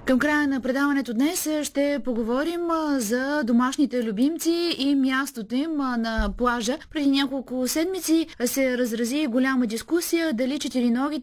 Към края на предаването днес ще поговорим за домашните любимци и мястото им на плажа. Преди няколко седмици се разрази голяма дискусия дали четириногите